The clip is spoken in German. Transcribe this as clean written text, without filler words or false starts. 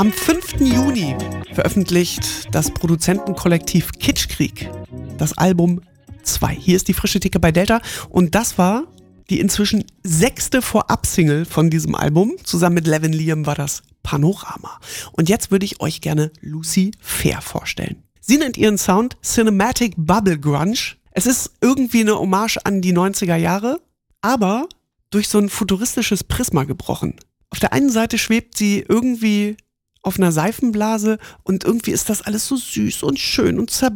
Am 5. Juni veröffentlicht das Produzentenkollektiv Kitschkrieg das Album 2. Hier ist die frische Theke bei Delta und das war die inzwischen 6. Vorab-Single von diesem Album. Zusammen mit Levin Liam war das Panorama. Und jetzt würde ich euch gerne Lucy Fair vorstellen. Sie nennt ihren Sound Cinematic Bubble Grunge. Es ist irgendwie eine Hommage an die 90er Jahre, aber durch so ein futuristisches Prisma gebrochen. Auf der einen Seite schwebt sie irgendwie auf einer Seifenblase und irgendwie ist das alles so süß und schön und